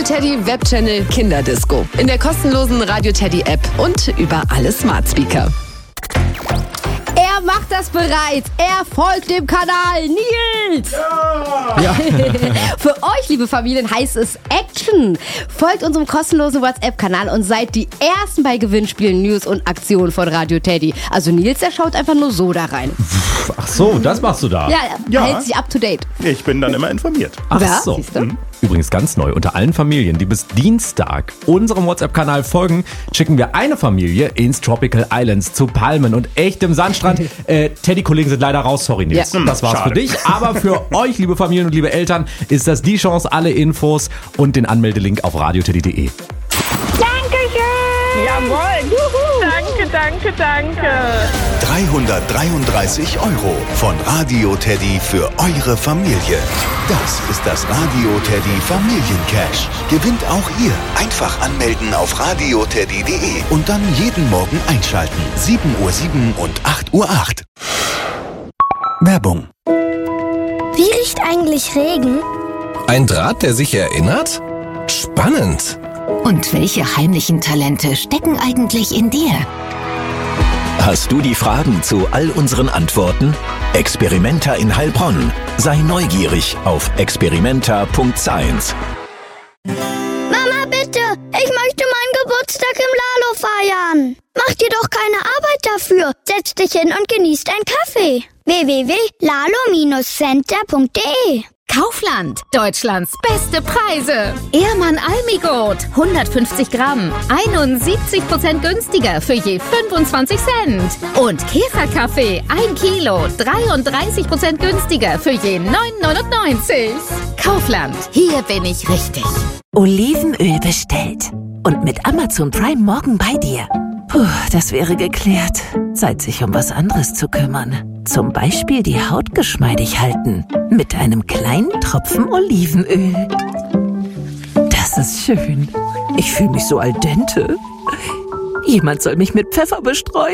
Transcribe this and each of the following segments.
Radio Teddy Webchannel Kinderdisco. In der kostenlosen Radio Teddy App und über alle Smart Speaker. Er macht das bereits. Er folgt dem Kanal. Nils! Ja. Für euch, liebe Familien, heißt es Action. Folgt unserem kostenlosen WhatsApp-Kanal und seid die Ersten bei Gewinnspielen, News und Aktionen von Radio Teddy. Also Nils, der schaut einfach nur so da rein. Ach so, das machst du da. Ja, hält sich up to date. Ich bin dann immer informiert. Ach Ja, so. siehst du? Übrigens ganz neu, unter allen Familien, die bis Dienstag unserem WhatsApp-Kanal folgen, schicken wir eine Familie ins Tropical Islands zu Palmen und echtem Sandstrand. Teddy-Kollegen sind leider raus, sorry Nils. Ja. Das war's Schade. für dich. Aber für euch, liebe Familien und liebe Eltern, ist das die Chance, alle Infos und den Anmeldelink auf radioteddy.de. Dankeschön! Jawohl! Juhu. Danke. 333 € von Radio Teddy für eure Familie. Das ist das Radio Teddy Familiencash. Gewinnt auch ihr. Einfach anmelden auf radioteddy.de und dann jeden Morgen einschalten. 7:07 Uhr und 8:08 Uhr. Werbung. Wie riecht eigentlich Regen? Ein Draht, der sich erinnert? Spannend. Und welche heimlichen Talente stecken eigentlich in dir? Hast du die Fragen zu all unseren Antworten? Experimenta in Heilbronn. Sei neugierig auf experimenta.science. Mama, bitte! Ich möchte meinen Geburtstag im Lalo feiern. Mach dir doch keine Arbeit dafür. Setz dich hin und genießt einen Kaffee. www.lalo-center.de Kaufland, Deutschlands beste Preise. Ehrmann Almigurt, 150 Gramm, 71% günstiger für je 25 Cent. Und Käferkaffee, 1 Kilo, 33% günstiger für je 9,99. Kaufland, hier bin ich richtig. Olivenöl bestellt. Und mit Amazon Prime morgen bei dir. Puh, das wäre geklärt. Zeit, sich um was anderes zu kümmern. Zum Beispiel die Haut geschmeidig halten. Mit einem kleinen Tropfen Olivenöl. Das ist schön. Ich fühle mich so al dente. Jemand soll mich mit Pfeffer bestreuen.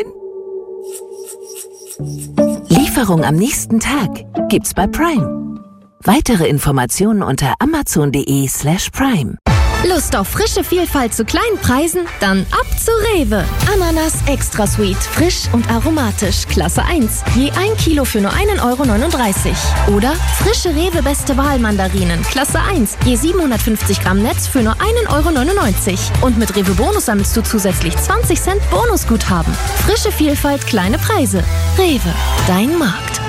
Lieferung am nächsten Tag gibt's bei Prime. Weitere Informationen unter amazon.de/prime. Lust auf frische Vielfalt zu kleinen Preisen? Dann ab zu Rewe. Ananas Extra Sweet, frisch und aromatisch, Klasse 1. Je 1 Kilo für nur 1,39 €. Oder frische Rewe Beste Wahl Mandarinen, Klasse 1. Je 750 Gramm Netz für nur 1,99 €. Und mit Rewe Bonus sammelst du zusätzlich 20 Cent Bonusguthaben. Frische Vielfalt, kleine Preise. Rewe, dein Markt.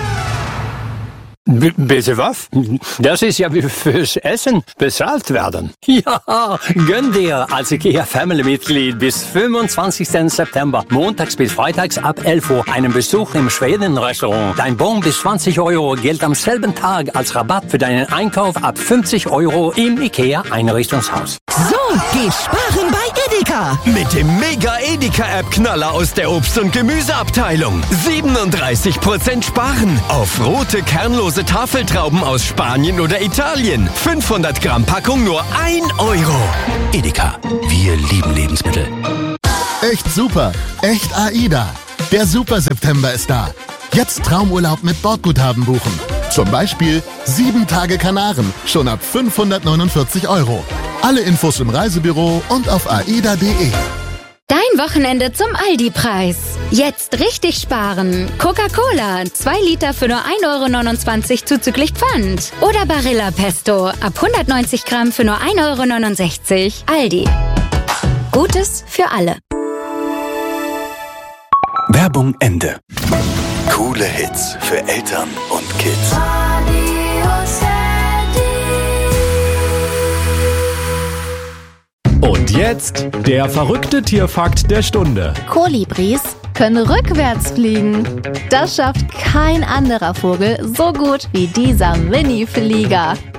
Bitte was? Das ist ja wie fürs Essen bezahlt werden. Ja, gönn dir als IKEA-Family-Mitglied bis 25. September, montags bis freitags ab 11 Uhr, einen Besuch im Schweden-Restaurant. Dein Bon bis 20 € gilt am selben Tag als Rabatt für deinen Einkauf ab 50 € im IKEA-Einrichtungshaus. So geht Sparen bei Edeka. Mit dem Mega-Edeka-App-Knaller aus der Obst- und Gemüseabteilung. 37% sparen auf rote, kernlose Tafeltrauben aus Spanien oder Italien. 500 Gramm Packung nur 1 €. Edeka. Wir lieben Lebensmittel. Echt super. Echt AIDA. Der Super September ist da. Jetzt Traumurlaub mit Bordguthaben buchen. Zum Beispiel 7 Tage Kanaren. Schon ab 549 €. Alle Infos im Reisebüro und auf aida.de. Dein Wochenende zum Aldi-Preis. Jetzt richtig sparen. Coca-Cola, 2 Liter für nur 1,29 € zuzüglich Pfand. Oder Barilla Pesto, ab 190 Gramm für nur 1,69 €. Aldi. Gutes für alle. Werbung Ende. Coole Hits für Eltern und Kids. Und jetzt der verrückte Tierfakt der Stunde. Kolibris können rückwärts fliegen. Das schafft kein anderer Vogel so gut wie dieser Mini-Flieger.